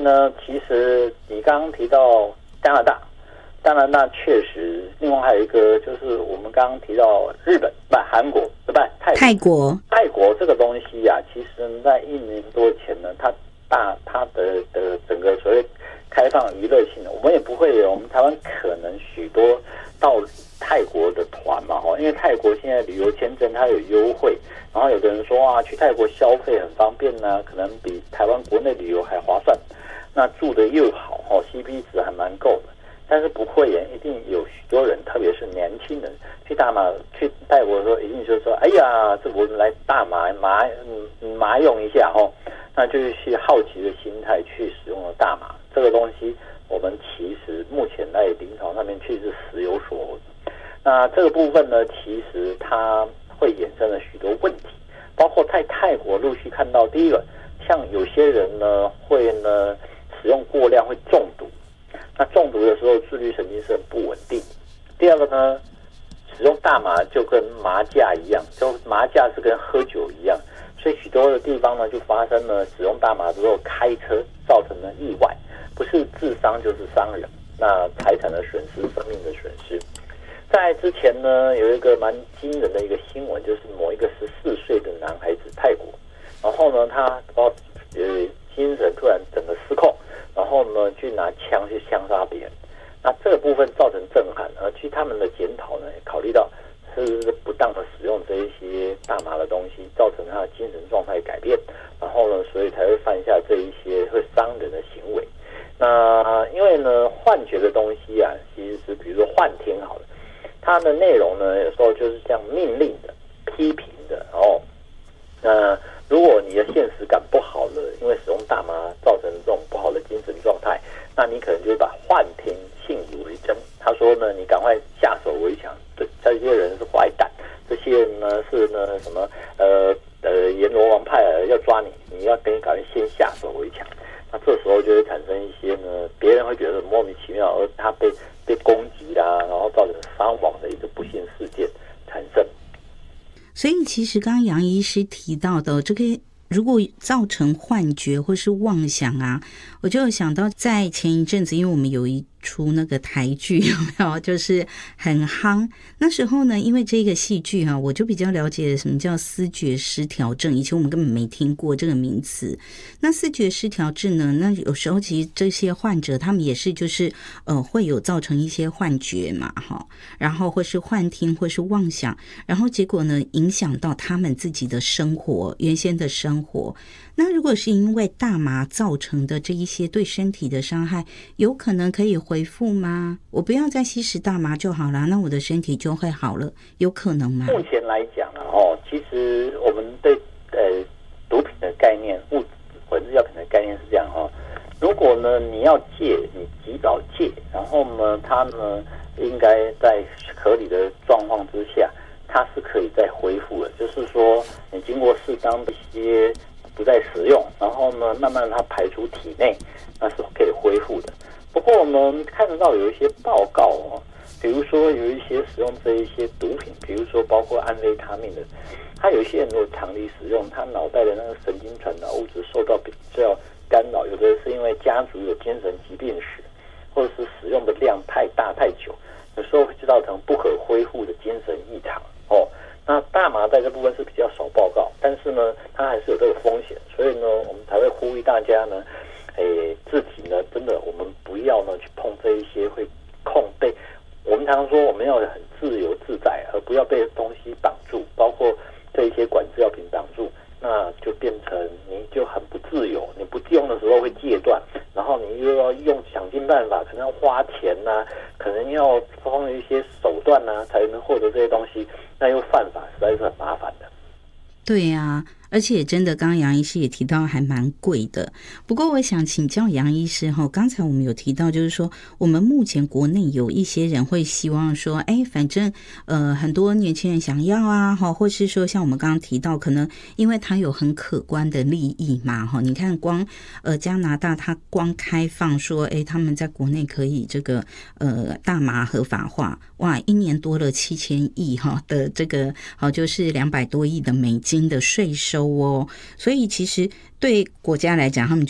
呢，其实你刚刚提到加拿大确实，另外还有一个就是我们刚刚提到日本韩国对吧？泰国这个东西啊，其实在1年多前呢，它的整个所谓开放娱乐性的，我们也不会有，我们台湾可能许多到泰国的团嘛，因为泰国现在旅游签证它有优惠，然后有的人说啊，去泰国消费很方便呢，可能比台湾国内旅游还划算，那住的又好，CP 值还蛮够的。但是不会一定有许多人，特别是年轻人去泰国的时候，一定就是说，哎呀，这我们来大麻用一下那就是去好奇的心态去使用了大麻这个东西。我们其实目前在临床上面确实时有所闻。那这个部分呢，其实它会衍生了许多问题，包括在泰国陆续看到，第一个，像有些人呢会呢使用过量会中毒。那中毒的时候，自律神经是很不稳定。第二个呢，使用大麻就跟麻将一样，就麻将是跟喝酒一样，所以许多的地方呢就发生了使用大麻之后开车造成了意外，不是自伤就是伤人，那财产的损失、生命的损失。在之前呢，有一个蛮惊人的一个新闻，就是某一个14岁的男孩子，泰国，然后呢，他精神突然整个失控。然后呢，去拿枪去枪杀别人，那这个部分造成震撼，而据他们的检讨呢，也考虑到是不当的使用这一些大麻的东西，造成他的精神状态改变，然后呢，所以才会犯下这一些会伤人的行为。那因为呢，幻觉的东西啊，其实是比如说幻听好了，它的内容呢，有时候就是这样命令的、批评的，如果你的现实感不好了，因为使用大麻造成这种不好的精神状态，那你可能就会把幻听信以为真。他说呢，你赶快下手为强，这些人是坏蛋，这些人呢是呢什么阎罗王派要抓你，你要赶快先下手为强。那这时候就会产生一些呢，别人会觉得莫名其妙，而他被攻击啦，然后造成伤亡的一个不幸事件产生。 所以其实刚刚杨医师提到的这个，如果造成幻觉或是妄想啊，我就想到在前一阵子，因为我们有一出那个台剧有没有，就是很夯。那时候呢，因为这个戏剧我就比较了解什么叫思觉失调症，以前我们根本没听过这个名词。那思觉失调症呢，那有时候其实这些患者他们也是就是会有造成一些幻觉嘛然后或是幻听或是妄想，然后结果呢影响到他们自己的生活，原先的生活。那如果是因为大麻造成的这一些对身体的伤害，有可能可以恢复吗？我不要再吸食大麻就好了，那我的身体就会好了，有可能吗？ 目前来讲其实我们对毒品的概念、物质或者是药品的概念是这样如果呢你要戒，你及早戒，然后呢它呢应该在合理的状况之下，它是可以再恢复的。就是说你经过适当的一些不再使用，然后呢慢慢它排出体内，那是可以恢复的。不过我们看得到有一些报告比如说有一些使用这一些毒品，比如说包括安非他命的，他有一些人如果长期使用，他脑袋的那个神经传导物质受到比较干扰，有的是因为家族有精神疾病史，或者是使用的量太大太久，有时候会造成不可恢复的精神异常那大麻在这部分是比较少报告，但是呢它还是有这个风险，所以呢我们才会呼吁大家呢自己呢真的我们不要呢去碰这一些会被我们常常说我们要很自由自在，而不要被东西绑住，包括这一些管制药品绑住，那就变成你就很不自由，你不用的时候会戒断，然后你又要想尽办法，可能要花钱可能要用一些手段才能获得这些东西，那又犯法，实在是很麻烦的。 对啊，而且真的刚刚杨医师也提到还蛮贵的。不过我想请教杨医师刚才我们有提到就是说我们目前国内有一些人会希望说反正很多年轻人想要或是说像我们刚刚提到可能因为它有很可观的利益嘛你看光加拿大它光开放说他们在国内可以这个大麻合法化，哇，1年多了7000亿的这个就是200多亿的美金的税收所以其实对国家来讲他们